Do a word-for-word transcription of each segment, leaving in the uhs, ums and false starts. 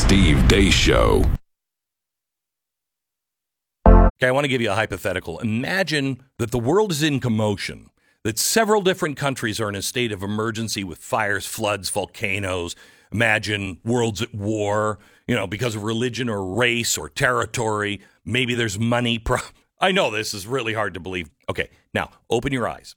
Steve Deace Show. Okay, I want to give you a hypothetical. Imagine that the world is in commotion, that several different countries are in a state of emergency with fires, floods, volcanoes. Imagine world's at war, you know, because of religion or race or territory. Maybe there's money. Pro- I know this is really hard to believe. Okay, now open your eyes.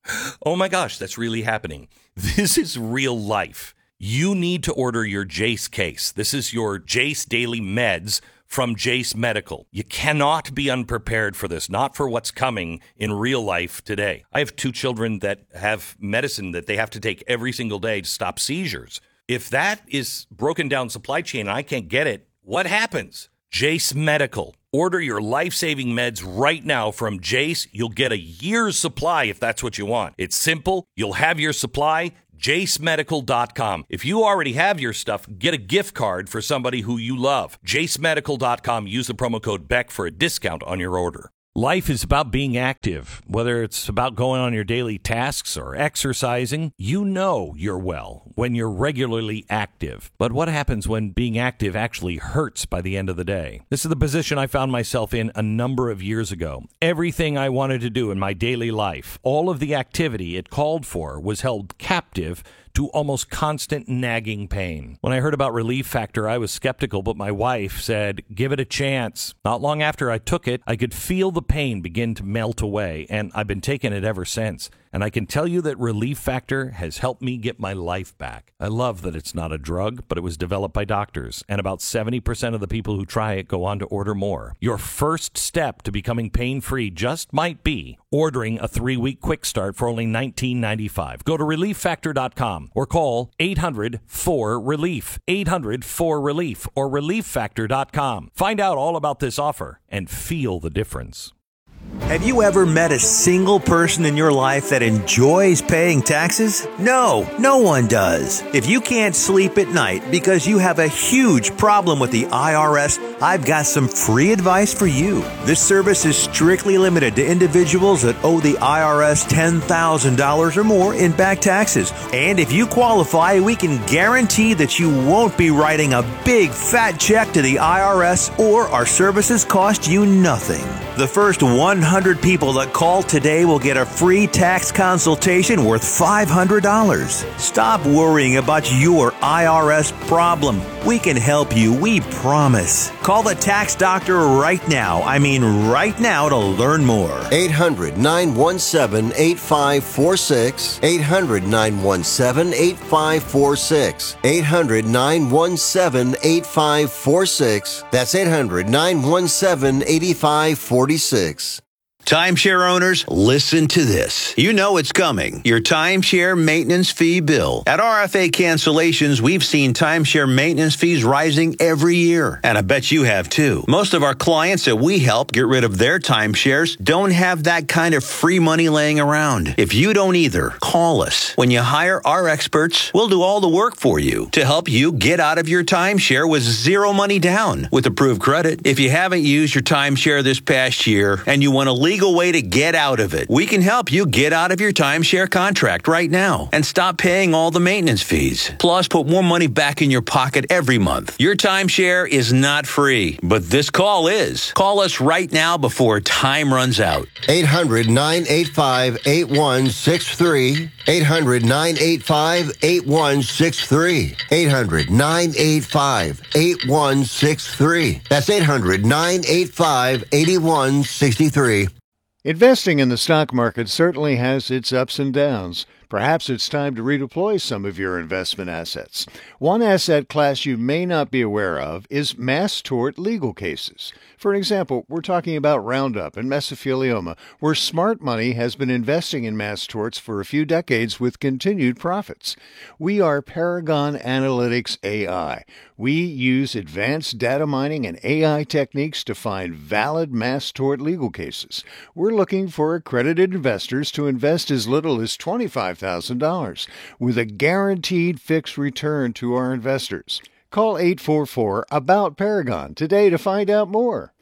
Oh my gosh, that's really happening. This is real life. You need to order your Jace case. This is your Jace Daily Meds from Jace Medical. You cannot be unprepared for this, not for what's coming in real life today. I have two children that have medicine that they have to take every single day to stop seizures. If that is broken down supply chain and I can't get it, what happens? Jace Medical. Order your life-saving meds right now from Jace. You'll get a year's supply if that's what you want. It's simple. You'll have your supply. jace medical dot com. If you already have your stuff, get a gift card for somebody who you love. jace medical dot com. Use the promo code Beck for a discount on your order. Life is about being active, whether it's about going on your daily tasks or exercising. You know you're well when you're regularly active. But what happens when being active actually hurts by the end of the day? This is the position I found myself in a number of years ago. Everything I wanted to do in my daily life, all of the activity it called for, was held captive to almost constant nagging pain. When I heard about Relief Factor, I was skeptical, but my wife said, give it a chance. Not long after I took it, I could feel the pain begin to melt away, and I've been taking it ever since. And I can tell you that Relief Factor has helped me get my life back. I love that it's not a drug, but it was developed by doctors, and about seventy percent of the people who try it go on to order more. Your first step to becoming pain-free just might be ordering a three-week quick start for only nineteen ninety-five. Go to relief factor dot com or call eight hundred four relief, eight hundred four relief, or relief factor dot com. Find out all about this offer and feel the difference. Have you ever met a single person in your life that enjoys paying taxes? No, no one does. If you can't sleep at night because you have a huge problem with the I R S, I've got some free advice for you. This service is strictly limited to individuals that owe the I R S ten thousand dollars or more in back taxes. And if you qualify, we can guarantee that you won't be writing a big fat check to the I R S, or our services cost you nothing. The first one hundred people that call today will get a free tax consultation worth five hundred dollars. Stop worrying about your I R S problem. We can help you, we promise. Call the tax doctor right now. I mean right now to learn more. eight hundred nine one seven eight five four six. eight hundred nine one seven eight five four six. eight hundred nine one seven eight five four six. That's eight hundred nine one seven eight five four six. Timeshare owners, listen to this. You know it's coming. Your timeshare maintenance fee bill. At R F A Cancellations, we've seen timeshare maintenance fees rising every year. And I bet you have too. Most of our clients that we help get rid of their timeshares don't have that kind of free money laying around. If you don't either, call us. When you hire our experts, we'll do all the work for you to help you get out of your timeshare with zero money down with approved credit. If you haven't used your timeshare this past year and you want to leave legal way to get out of it. We can help you get out of your timeshare contract right now and stop paying all the maintenance fees. Plus, put more money back in your pocket every month. Your timeshare is not free, but this call is. Call us right now before time runs out. eight hundred nine eight five eight one six three. eight hundred nine eight five eight one six three. eight hundred nine eight five eight one six three. That's eight hundred nine eight five eight one six three. Investing in the stock market certainly has its ups and downs. Perhaps it's time to redeploy some of your investment assets. One asset class you may not be aware of is mass tort legal cases. For example, we're talking about Roundup and mesothelioma, where smart money has been investing in mass torts for a few decades with continued profits. We are Paragon Analytics A I. We use advanced data mining and A I techniques to find valid mass tort legal cases. We're looking for accredited investors to invest as little as twenty-five thousand dollars with a guaranteed fixed return to our investors. Call eight four four, A B O U T, Paragon today to find out more.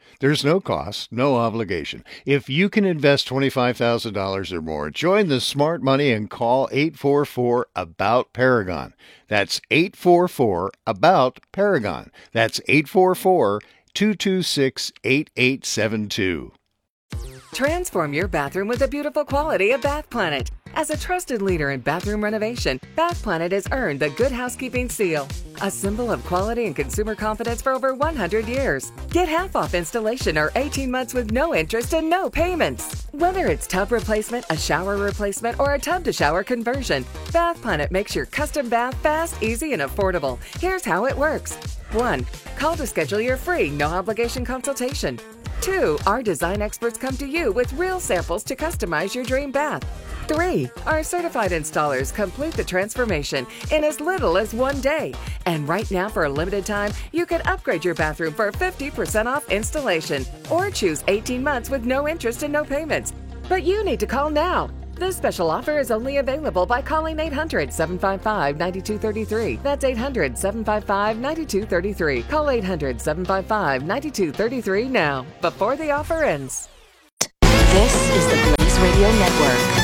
There's no cost, no obligation. If you can invest twenty-five thousand dollars or more, join the smart money and call eight four four, ABOUT Paragon. That's eight four four, ABOUT Paragon. That's eight four four, two two six, eight eight seven two. Transform your bathroom with the beautiful quality of Bath Planet. As a trusted leader in bathroom renovation, Bath Planet has earned the Good Housekeeping seal, a symbol of quality and consumer confidence for over one hundred years. Get half off installation or eighteen months with no interest and no payments. Whether it's tub replacement, a shower replacement, or a tub-to-shower conversion, Bath Planet makes your custom bath fast, easy, and affordable. Here's how it works. one. Call to schedule your free, no-obligation consultation. two. Our design experts come to you with real samples to customize your dream bath. three. Our certified installers complete the transformation in as little as one day. And right now, for a limited time, you can upgrade your bathroom for fifty percent off installation or choose eighteen months with no interest and no payments. But you need to call now. This special offer is only available by calling eight hundred, seven five five, nine two three three. That's eight hundred, seven five five, nine two three three. Call eight hundred, seven five five, nine two three three now, before the offer ends. This is the Blaze Radio Network.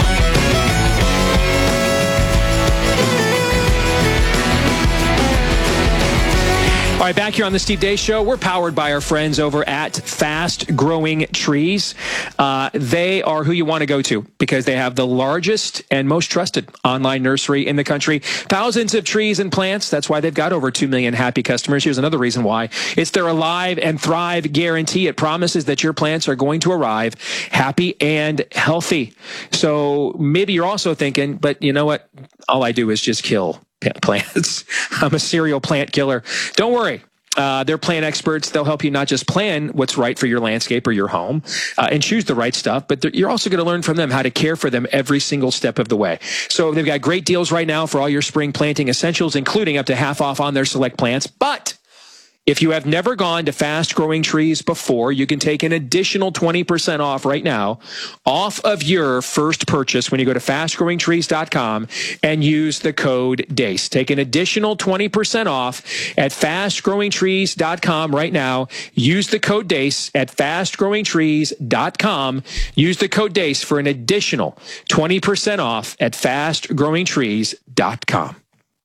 All right, back here on the Steve Deace Show, we're powered by our friends over at Fast Growing Trees. Uh, they are who you want to go to because they have the largest and most trusted online nursery in the country. Thousands of trees and plants. That's why they've got over two million happy customers. Here's another reason why. It's their Alive and Thrive guarantee. It promises that your plants are going to arrive happy and healthy. So maybe you're also thinking, but you know what? All I do is just kill plants. I'm a serial plant killer. Don't worry. Uh, they're plant experts. They'll help you not just plan what's right for your landscape or your home uh, and choose the right stuff, but you're also going to learn from them how to care for them every single step of the way. So they've got great deals right now for all your spring planting essentials, including up to half off on their select plants. But if you have never gone to Fast Growing Trees before, you can take an additional twenty percent off right now off of your first purchase when you go to fast growing trees dot com and use the code DEACE. Take an additional twenty percent off at fast growing trees dot com right now. Use the code DEACE at fast growing trees dot com. Use the code DEACE for an additional twenty percent off at fast growing trees dot com.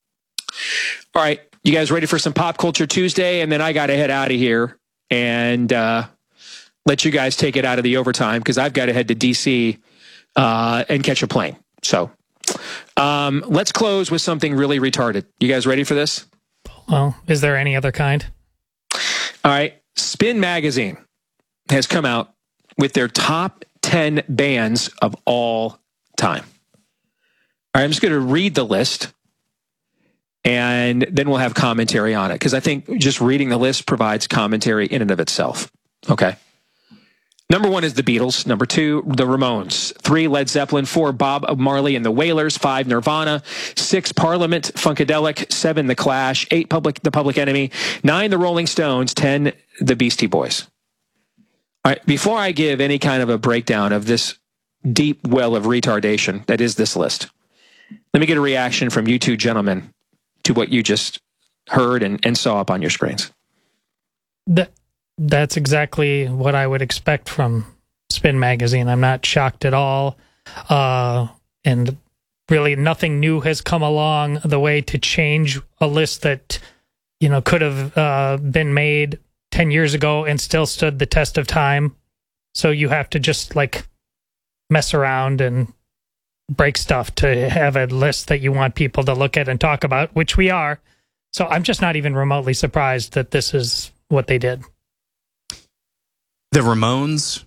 All right. You guys ready for some Pop Culture Tuesday? And then I got to head out of here and uh, let you guys take it out of the overtime because I've got to head to D C uh, and catch a plane. So um, let's close with something really retarded. You guys ready for this? Well, is there any other kind? All right. Spin Magazine has come out with their top ten bands of all time. All right, I'm just going to read the list. And then we'll have commentary on it because I think just reading the list provides commentary in and of itself. Okay. Number one is the Beatles. Number two, the Ramones. Three, Led Zeppelin. Four, Bob Marley and the Wailers. Five, Nirvana. Six, Parliament, Funkadelic. Seven, The Clash. Eight, Public, The Public Enemy. Nine, the Rolling Stones. Ten, the Beastie Boys. All right. Before I give any kind of a breakdown of this deep well of retardation that is this list, let me get a reaction from you two gentlemen to what you just heard and, and saw up on your screens. That, that's exactly what I would expect from Spin Magazine. I'm not shocked at all. Uh, and really nothing new has come along the way to change a list that, you know, could have uh, been made ten years ago and still stood the test of time. So you have to just like mess around and break stuff to have a list that you want people to look at and talk about, which we are. So I'm just not even remotely surprised that this is what they did. The Ramones.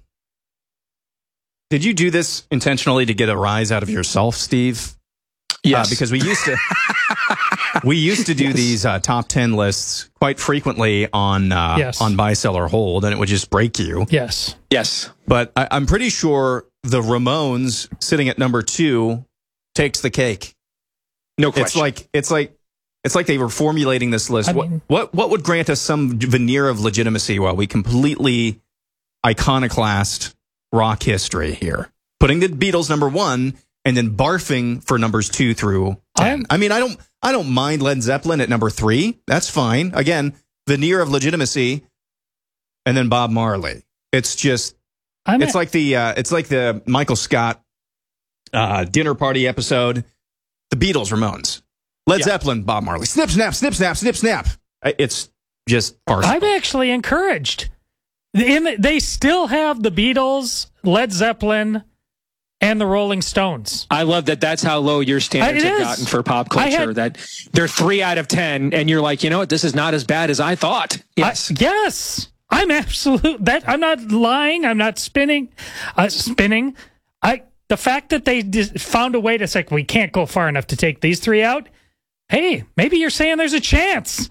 Did you do this intentionally to get a rise out of yourself, Steve? Yes. Uh, because we used to we used to do yes. these uh, top ten lists quite frequently on uh, yes. on Buy, Sell, or Hold, and it would just break you. Yes. Yes. But I, I'm pretty sure the Ramones sitting at number two takes the cake. No question. It's like it's like it's like they were formulating this list. I what mean, what what would grant us some veneer of legitimacy while we completely iconoclast rock history here? Putting the Beatles number one and then barfing for numbers two through ten. I'm, I mean, I don't I don't mind Led Zeppelin at number three. That's fine. Again, veneer of legitimacy. and then Bob Marley. It's just, I'm it's a- like the, uh, it's like the Michael Scott uh, dinner party episode. The Beatles, Ramones, Led Yeah. Zeppelin, Bob Marley. Snip, snap, snip, snap, snip, snap. It's just farcical. I'm actually encouraged. In, they still have the Beatles, Led Zeppelin, and the Rolling Stones. I love that that's how low your standards It have is. gotten for pop I culture, had- that they're three out of ten, and you're like, you know what, this is not as bad as I thought. Yes. I, yes. I'm absolute. That I'm not lying. I'm not spinning. Uh, spinning. I. The fact that they just found a way to say we can't go far enough to take these three out. Hey, maybe you're saying there's a chance.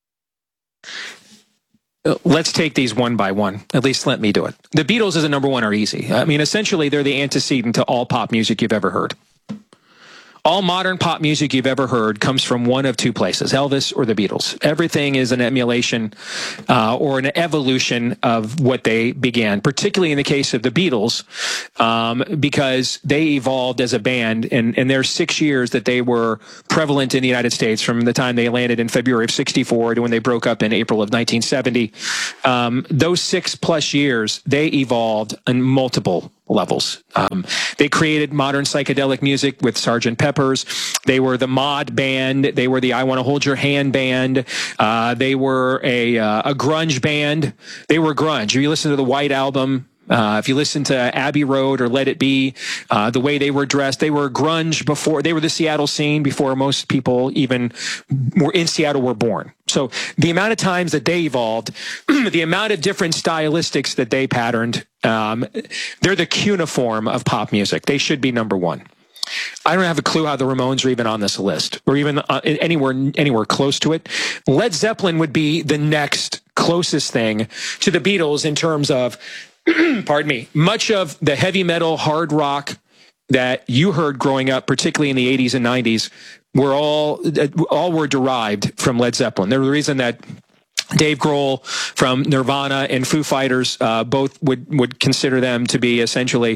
Uh, Let's take these one by one. At least let me do it. The Beatles as a number one are easy. I mean, essentially, they're the antecedent to all pop music you've ever heard. All modern pop music you've ever heard comes from one of two places, Elvis or the Beatles. Everything is an emulation uh, or an evolution of what they began, particularly in the case of the Beatles, um, because they evolved as a band. And in their six years that they were prevalent in the United States, from the time they landed in February of sixty-four to when they broke up in April of nineteen seventy, um, those six plus years, they evolved in multiple levels. Um, they created modern psychedelic music with Sergeant Pepper's. They were the mod band. They were the I Want to Hold Your Hand band. Uh, they were a, uh, a grunge band. They were grunge. If you listen to the White Album, uh, if you listen to Abbey Road or Let It Be, uh, the way they were dressed, they were grunge before, they were the Seattle scene before most people even were in Seattle were born. So the amount of times that they evolved, the amount of different stylistics that they patterned, um, they're the cuneiform of pop music. They should be number one. I don't have a clue how the Ramones are even on this list or even uh, anywhere anywhere close to it. Led Zeppelin would be the next closest thing to the Beatles in terms of, pardon me, much of the heavy metal, hard rock that you heard growing up, particularly in the eighties and nineties, were all all were derived from Led Zeppelin. They're the reason that Dave Grohl from Nirvana and Foo Fighters uh, both would would consider them to be essentially,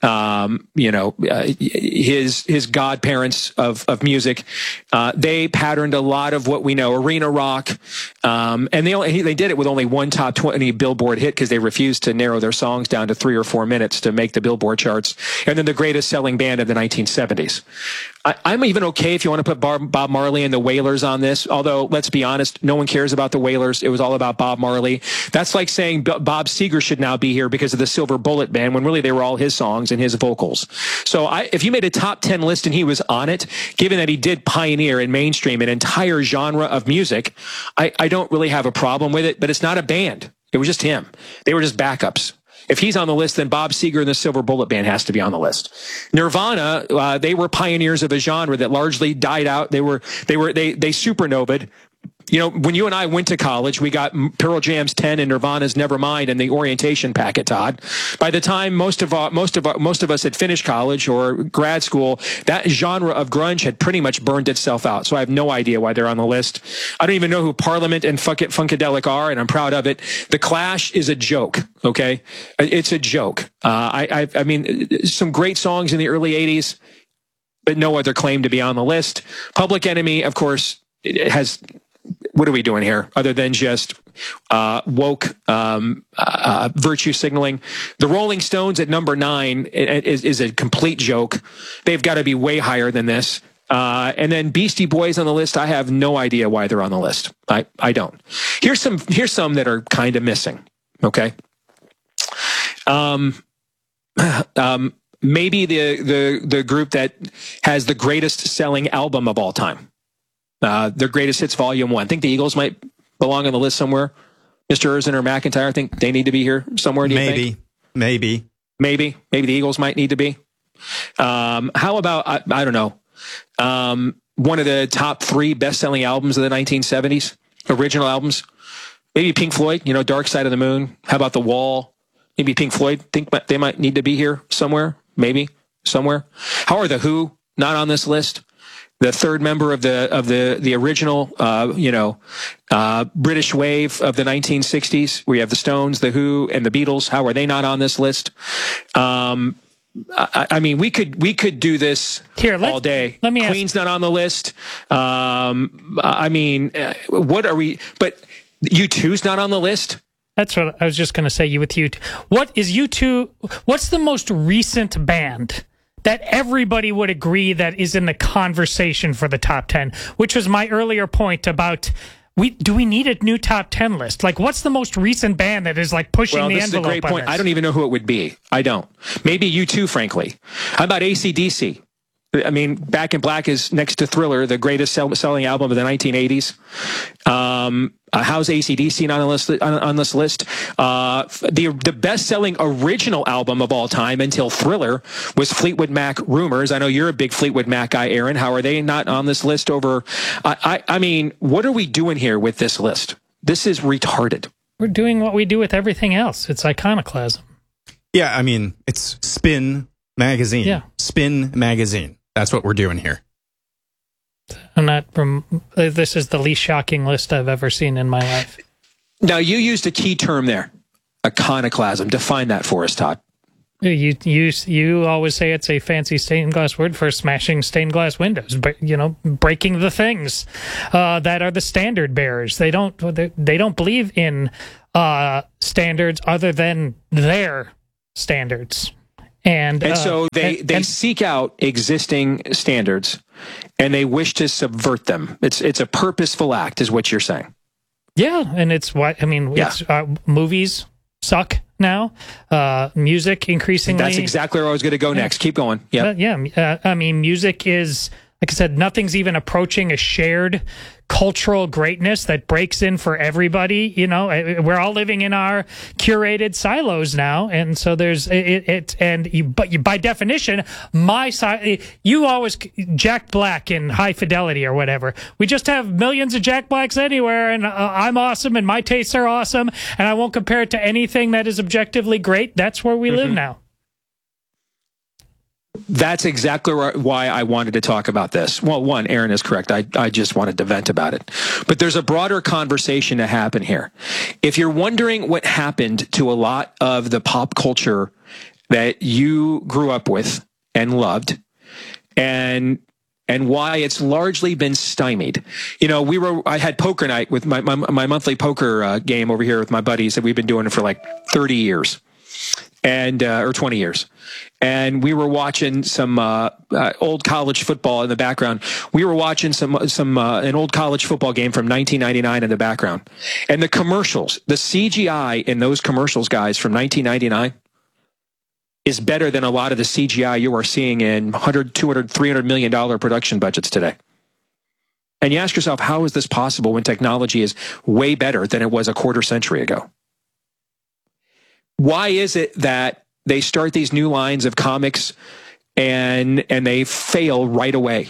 um, you know, uh, his his godparents of of music. Uh, they patterned a lot of what we know, arena rock, um, and they only, they did it with only one top twenty Billboard hit because they refused to narrow their songs down to three or four minutes to make the Billboard charts. And then the greatest selling band of the nineteen seventies. I, I'm even okay if you want to put Bob, Bob Marley and the Wailers on this, although let's be honest, no one cares about the Wailers. It was all about Bob Marley. That's like saying B- Bob Seger should now be here because of the Silver Bullet Band, when really they were all his songs and his vocals. So I, if you made a top ten list and he was on it, given that he did pioneer and mainstream an entire genre of music, I, I don't really have a problem with it, but it's not a band. It was just him. They were just backups. If he's on the list, then Bob Seger and the Silver Bullet Band has to be on the list. Nirvana, uh, they were pioneers of a genre that largely died out. They were, they were, they, they supernovaed. You know, when you and I went to college, we got Pearl Jam's ten and Nirvana's Nevermind and the orientation packet, Todd. By the time most of our, most of our, most of us had finished college or grad school, that genre of grunge had pretty much burned itself out. So I have no idea why they're on the list. I don't even know who Parliament and Funk- Funkadelic are, and I'm proud of it. The Clash is a joke, okay? It's a joke. Uh, I, I, I mean, some great songs in the early eighties, but no other claim to be on the list. Public Enemy, of course, it has... What are we doing here other than just uh, woke um, uh, virtue signaling? The Rolling Stones at number nine is, is a complete joke. They've got to be way higher than this. Uh, and then Beastie Boys on the list. I have no idea why they're on the list. I, I don't. Here's some here's some that are kind of missing. Okay. Um, um, maybe the the the group that has the greatest selling album of all time. Uh, their greatest hits, volume one. I think the Eagles might belong on the list somewhere. Mister Erzin or McIntyre, I think they need to be here somewhere. Do you maybe, think? maybe, maybe, maybe the Eagles might need to be. Um, how about I, I don't know, um, one of the top three best-selling albums of the nineteen seventies, original albums? Maybe Pink Floyd. You know, Dark Side of the Moon. How about The Wall? Maybe Pink Floyd. Think they might need to be here somewhere. Maybe somewhere. How are the Who not on this list? The third member of the of the the original, uh, you know, uh, British wave of the nineteen sixties. We have the Stones, the Who, and the Beatles. How are they not on this list? Um, I, I mean, we could we could do this Here, let, all day. Let me Queen's ask. not on the list. Um, I mean, uh, what are we? But U two's not on the list. That's what I was just going to say. You with you, what is U two? What's the most recent band that everybody would agree that is in the conversation for the top ten? Which was my earlier point about we do we need a new top ten list? Like, what's the most recent band that is like pushing well, the this envelope? Is a great point. I don't even know who it would be. I don't. Maybe U two, frankly. How about A C D C? I mean, Back in Black is next to Thriller, the greatest sell- selling album of the nineteen eighties. Um, uh, how's A C D C not on this, on, on this list? Uh, the the best-selling original album of all time until Thriller was Fleetwood Mac Rumors. I know you're a big Fleetwood Mac guy, Aaron. How are they not on this list over... I, I, I mean, what are we doing here with this list? This is retarded. We're doing what we do with everything else. It's iconoclasm. Yeah, I mean, it's Spin Magazine. Yeah. Spin Magazine. That's what we're doing here. I'm not from. This is the least shocking list I've ever seen in my life. Now, you used a key term there, iconoclasm. Define that for us, Todd. You you you always say it's a fancy stained glass word for smashing stained glass windows, but you know, breaking the things uh, that are the standard bearers. They don't they, they don't believe in uh, standards other than their standards. And, and uh, so they, and, they and, seek out existing standards and they wish to subvert them. It's it's a purposeful act, is what you're saying. Yeah, and it's what I mean. Yeah. It's, uh, movies suck now. Uh, music increasingly. That's exactly where I was going to go next. Keep going. Yeah, uh, yeah. Uh, I mean, music is, like I said, nothing's even approaching a shared cultural greatness that breaks in for everybody. You know, we're all living in our curated silos now, and so there's it. it and you, but you, by definition, my side, you always Jack Black in High Fidelity or whatever. We just have millions of Jack Blacks anywhere, and uh, I'm awesome, and my tastes are awesome, and I won't compare it to anything that is objectively great. That's where we mm-hmm. live now. That's exactly why I wanted to talk about this. Well, one, Aaron is correct. I, I just wanted to vent about it. But there's a broader conversation to happen here. If you're wondering what happened to a lot of the pop culture that you grew up with and loved, and and why it's largely been stymied. You know, we were I had poker night with my my, my monthly poker uh, game over here with my buddies that we've been doing it for like thirty years. And uh, or twenty years, and we were watching some uh, uh, old college football in the background. We were watching some some uh, an old college football game from nineteen ninety-nine in the background, and the commercials, the C G I in those commercials, guys, from nineteen ninety-nine is better than a lot of the C G I you are seeing in one hundred, two hundred, three hundred million dollar production budgets today. And you ask yourself, how is this possible when technology is way better than it was a quarter century ago? Why is it that they start these new lines of comics and and they fail right away?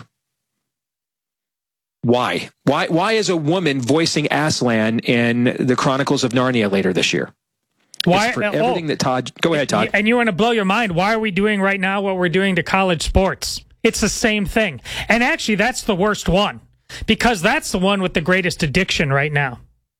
Why? Why Why is a woman voicing Aslan in the Chronicles of Narnia later this year? Why it's for uh, everything oh, that Todd go ahead, Todd. And you want to blow your mind. Why are we doing right now what we're doing to college sports? It's the same thing. And actually that's the worst one, because that's the one with the greatest addiction right now.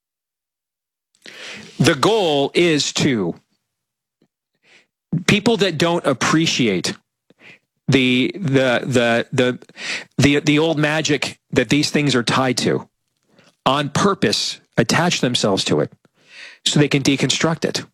The goal is to people that don't appreciate the the the the the the old magic that these things are tied to, on purpose attach themselves to it so they can deconstruct it.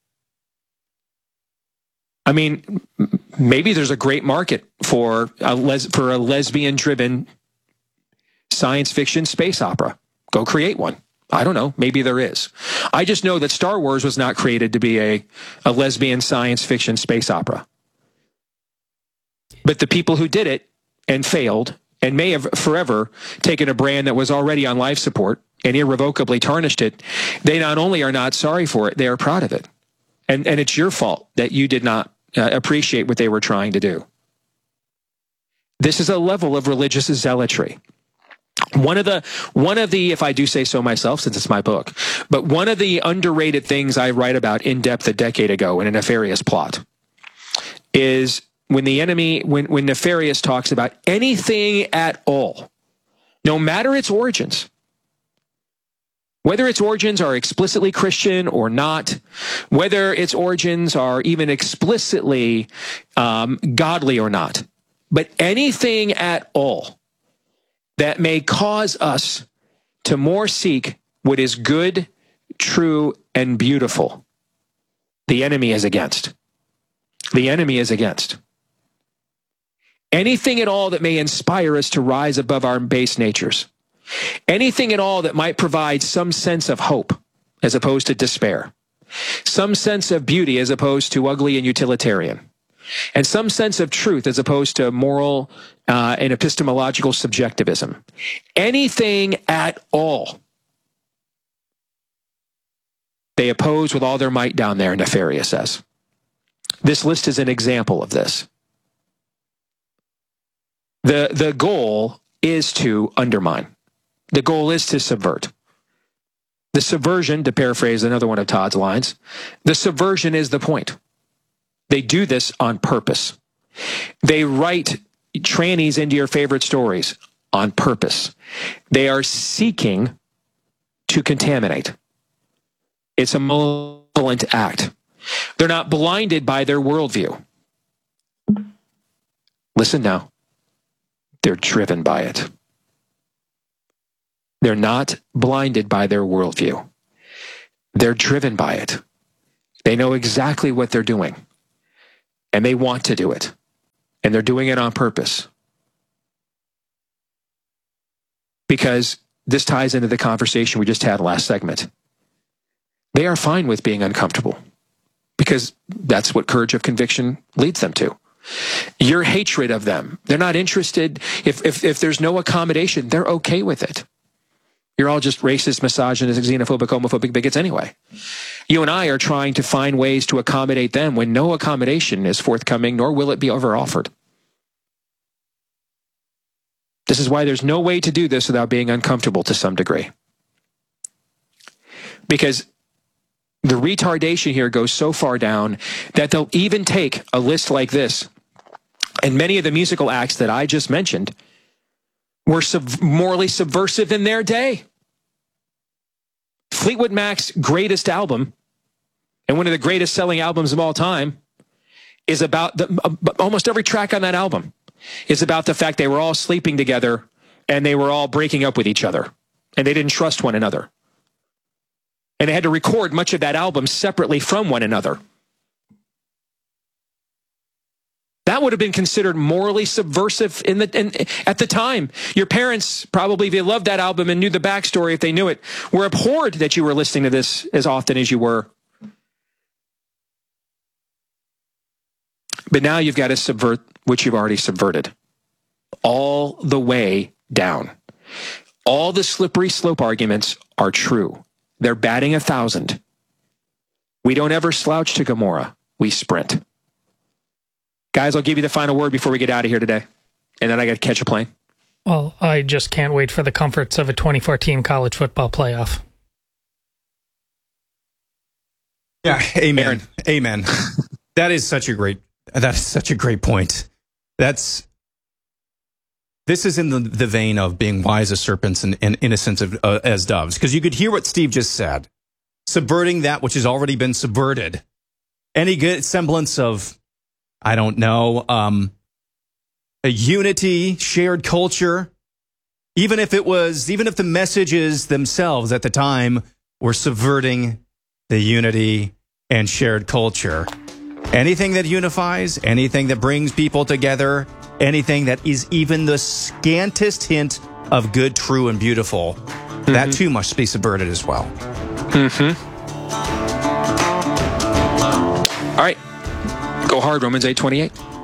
I mean, maybe there's a great market for a les- for a lesbian-driven science fiction space opera. Go create one. I don't know. Maybe there is. I just know that Star Wars was not created to be a, a lesbian science fiction space opera. But the people who did it and failed and may have forever taken a brand that was already on life support and irrevocably tarnished it, they not only are not sorry for it, they are proud of it. And, and it's your fault that you did not uh, appreciate what they were trying to do. This is a level of religious zealotry. One of the, one of the, if I do say so myself, since it's my book, but one of the underrated things I write about in depth a decade ago in A Nefarious Plot is when the enemy, when, when Nefarious talks about anything at all, no matter its origins, whether its origins are explicitly Christian or not, whether its origins are even explicitly um, godly or not, but anything at all that may cause us to more seek what is good, true, and beautiful, the enemy is against. The enemy is against. Anything at all that may inspire us to rise above our base natures. Anything at all that might provide some sense of hope as opposed to despair. Some sense of beauty as opposed to ugly and utilitarian. And some sense of truth as opposed to moral uh, and epistemological subjectivism. Anything at all. They oppose with all their might down there, Nefarious says. This list is an example of this. The, the goal is to undermine. The goal is to subvert. The subversion, to paraphrase another one of Todd's lines, the subversion is the point. They do this on purpose. They write trannies into your favorite stories on purpose. They are seeking to contaminate. It's a malevolent act. They're not blinded by their worldview. Listen now. They're driven by it. They're not blinded by their worldview. They're driven by it. They know exactly what they're doing. And they want to do it. And they're doing it on purpose. Because this ties into the conversation we just had last segment. They are fine with being uncomfortable. Because that's what courage of conviction leads them to. Your hatred of them. They're not interested. If, if, if there's no accommodation, they're okay with it. You're all just racist, misogynist, xenophobic, homophobic bigots anyway. You and I are trying to find ways to accommodate them when no accommodation is forthcoming, nor will it be ever offered. This is why there's no way to do this without being uncomfortable to some degree. Because the retardation here goes so far down that they'll even take a list like this. And many of the musical acts that I just mentioned were sub- morally subversive in their day. Fleetwood Mac's greatest album, and one of the greatest selling albums of all time, is about the, uh, almost every track on that album is about the fact they were all sleeping together and they were all breaking up with each other and they didn't trust one another. And they had to record much of that album separately from one another. That would have been considered morally subversive in the in, at the time. Your parents, probably, if they loved that album and knew the backstory, if they knew it, were abhorred that you were listening to this as often as you were. But now you've got to subvert what you've already subverted. All the way down. All the slippery slope arguments are true. They're batting a thousand. We don't ever slouch to Gomorrah. We sprint. Guys, I'll give you the final word before we get out of here today. And then I got to catch a plane. Well, I just can't wait for the comforts of a twenty-four team college football playoff. Yeah, amen. Aaron. Amen. That is such a great, that is such a great point. That's, this is in the, the vein of being wise as serpents and, and innocent of, uh, as doves. Because you could hear what Steve just said. Subverting that which has already been subverted. Any good semblance of, I don't know, um, a unity, shared culture, even if it was, even if the messages themselves at the time were subverting the unity and shared culture. Anything that unifies, anything that brings people together, anything that is even the scantest hint of good, true, and beautiful, mm-hmm. that too must be subverted as well. Mm-hmm. All right. Go hard, Romans eight twenty-eight.